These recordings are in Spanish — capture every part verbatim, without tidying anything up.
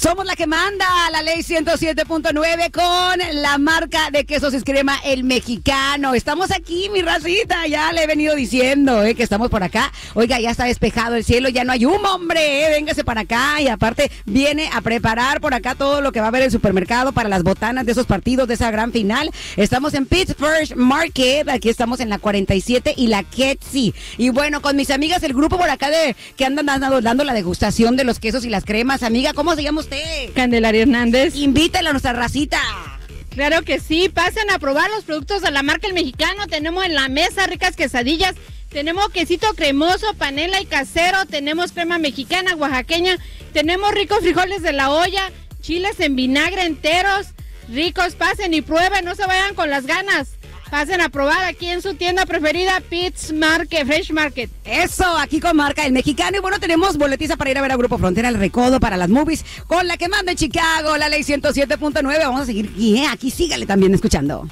Somos la que manda, la ley ciento siete punto nueve con la marca de quesos y crema El Mexicano. Estamos aquí, mi racita, ya le he venido diciendo eh, que estamos por acá. Oiga, ya está despejado el cielo, ya no hay humo, hombre, eh, véngase para acá. Y aparte viene a preparar por acá todo lo que va a haber en el supermercado para las botanas de esos partidos, de esa gran final. Estamos en Pittsburgh Market, aquí estamos en la cuarenta y siete y la Ketsi. Y bueno, con mis amigas, el grupo por acá de que andan dando, dando la degustación de los quesos y las cremas. Amiga, ¿cómo se llama usted? Candelaria Hernández. Invítala a nuestra racita. Claro que sí, pasen a probar los productos de la marca El Mexicano. Tenemos en la mesa ricas quesadillas, tenemos quesito cremoso, panela y casero, tenemos crema mexicana, oaxaqueña, tenemos ricos frijoles de la olla, chiles en vinagre enteros, ricos. Pasen y prueben, no se vayan con las ganas. Pasen a probar aquí en su tienda preferida, Pitts Market, Fresh Market. Eso, aquí con marca El Mexicano. Y bueno, tenemos boletiza para ir a ver a Grupo Frontera, El Recodo, para las movies, con la que manda en Chicago, la ley ciento siete punto nueve. Vamos a seguir aquí, ¿eh? Aquí sígale también escuchando.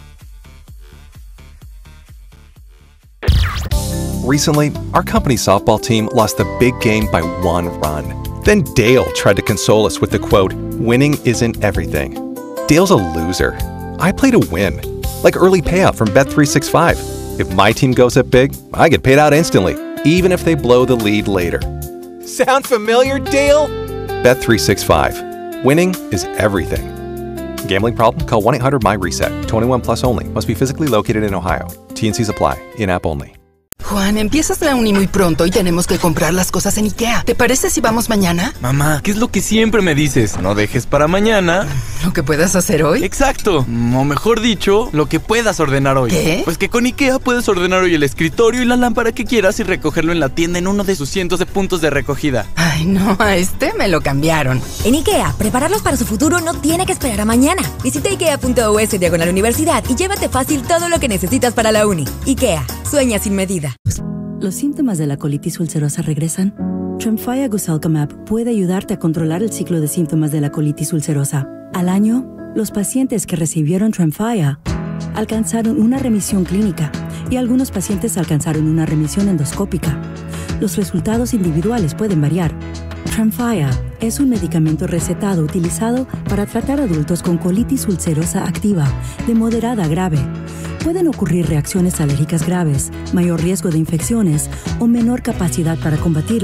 Recently, our company's softball team lost the big game by one run. Then Dale tried to console us with the quote, "Winning isn't everything." Dale's a loser. I play to win. Like early payout from Bet three sixty-five. If my team goes up big, I get paid out instantly, even if they blow the lead later. Sound familiar, Dale? Bet three sixty-five. Winning is everything. Gambling problem? Call one eight hundred M Y reset. twenty-one plus only. Must be physically located in Ohio. T N Cs apply. In-app only. Juan, empiezas la uni muy pronto y tenemos que comprar las cosas en IKEA. ¿Te parece si vamos mañana? Mamá, ¿qué es lo que siempre me dices? No dejes para mañana ¿lo que puedas hacer hoy? Exacto, o mejor dicho, lo que puedas ordenar hoy. ¿Qué? Pues que con IKEA puedes ordenar hoy el escritorio y la lámpara que quieras y recogerlo en la tienda en uno de sus cientos de puntos de recogida. Ay, no, a este me lo cambiaron. En IKEA, prepararlos para su futuro no tiene que esperar a mañana. Visita ikea.us diagonal universidad y llévate fácil todo lo que necesitas para la uni. IKEA, sueña sin medida. ¿Los síntomas de la colitis ulcerosa regresan? Tremfya Gosalcamab puede ayudarte a controlar el ciclo de síntomas de la colitis ulcerosa. Al año, los pacientes que recibieron Tremfya alcanzaron una remisión clínica y algunos pacientes alcanzaron una remisión endoscópica. Los resultados individuales pueden variar. Tremfya es un medicamento recetado utilizado para tratar adultos con colitis ulcerosa activa, de moderada a grave. Pueden ocurrir reacciones alérgicas graves, mayor riesgo de infecciones o menor capacidad para combatirlas.